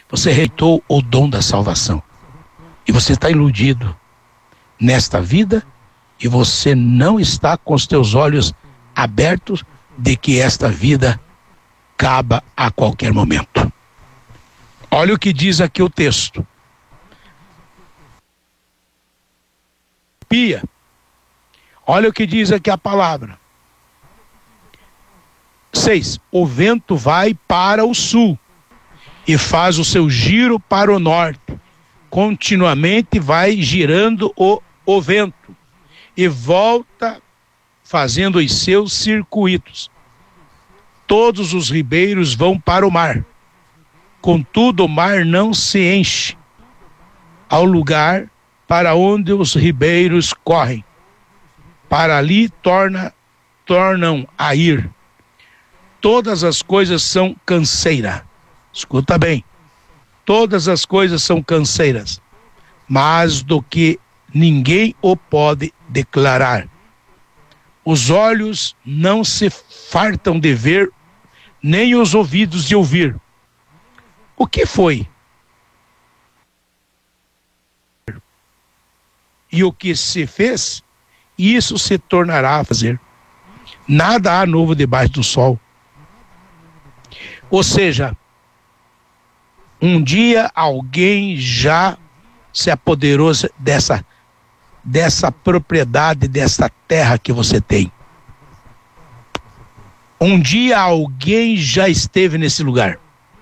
Você rejeitou o dom da salvação. E você está iludido nesta vida e você não está com os teus olhos abertos de que esta vida acaba a qualquer momento. Olha o que diz aqui o texto. Pia. Olha o que diz aqui a palavra. 6. O vento vai para o sul e faz o seu giro para o norte. Continuamente vai girando o vento e volta fazendo os seus circuitos. Todos os ribeiros vão para o mar. Contudo, o mar não se enche ao lugar para onde os ribeiros correm. Para ali tornam a ir. Todas as coisas são canseiras. Escuta bem. Todas as coisas são canseiras, mas do que ninguém o pode declarar. Os olhos não se fartam de ver, nem os ouvidos de ouvir. O que foi? E o que se fez, isso se tornará a fazer. Nada há novo debaixo do sol. Ou seja, um dia alguém já se apoderou dessa propriedade, dessa terra que você tem. Um dia alguém já esteve nesse lugar.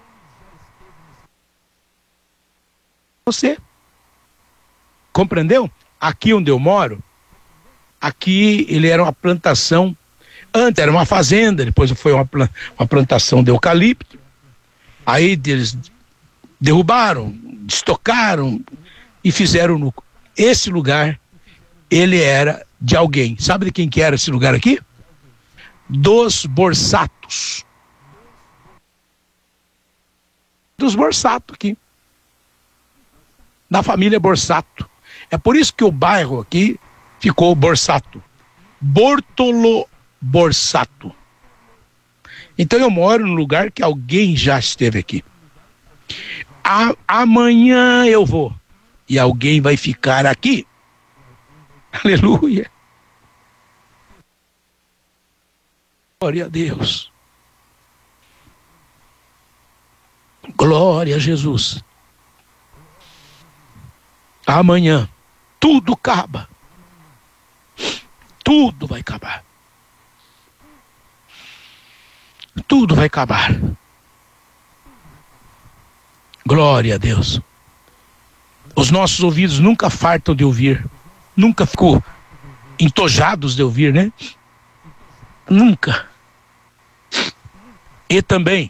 Você. Compreendeu? Aqui onde eu moro, aqui ele era uma plantação, antes era uma fazenda, depois foi uma plantação de eucalipto. Aí eles derrubaram, estocaram e fizeram esse lugar, ele era de alguém. Sabe de quem que era esse lugar aqui? Dos Borsatos. Dos Borsato aqui. Da família Borsato. É por isso que o bairro aqui ficou Borsato. Bortolo Borsato. Então eu moro num lugar que alguém já esteve aqui. Amanhã eu vou e alguém vai ficar aqui. Aleluia. Glória a Deus. Glória a Jesus. Amanhã tudo acaba. Tudo vai acabar. Tudo vai acabar. Glória a Deus. Os nossos ouvidos nunca fartam de ouvir. Nunca ficou entojados de ouvir, né? Nunca. E também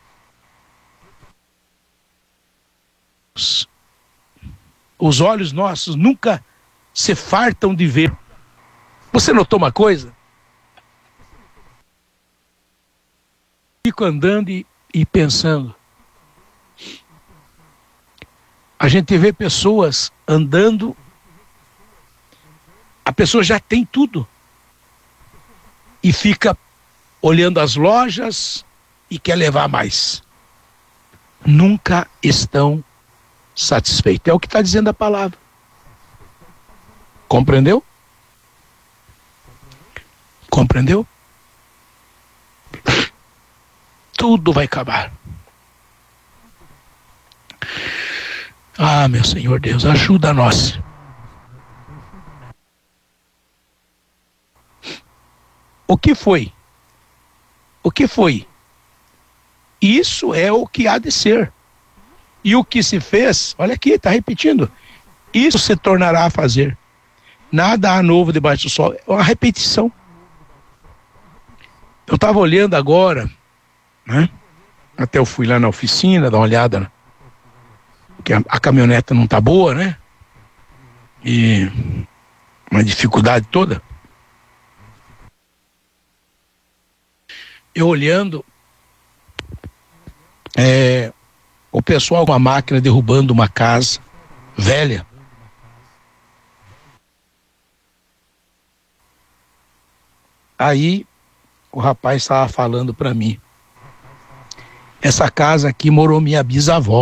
os olhos nossos nunca se fartam de ver. Você notou uma coisa? Fico andando e pensando. A gente vê pessoas andando, a pessoa já tem tudo e fica olhando as lojas e quer levar mais. Nunca estão satisfeitos. É o que está dizendo a palavra. Compreendeu? Compreendeu? Tudo vai acabar. Ah, meu Senhor Deus, ajuda nós. O que foi? O que foi? Isso é o que há de ser. E o que se fez, olha aqui, está repetindo. Isso se tornará a fazer. Nada há novo debaixo do sol. É uma repetição. Eu estava olhando agora, né? Até eu fui lá na oficina, dar uma olhada, né? Porque a caminhonete não tá boa, né? E uma dificuldade toda. Eu olhando, o pessoal com a máquina derrubando uma casa velha. Aí o rapaz estava falando para mim. Essa casa aqui morou minha bisavó.